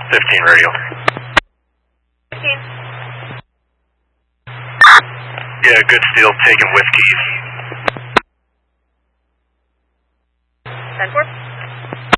15 radio. 15. Yeah, good steel, taking whiskey. 10-4.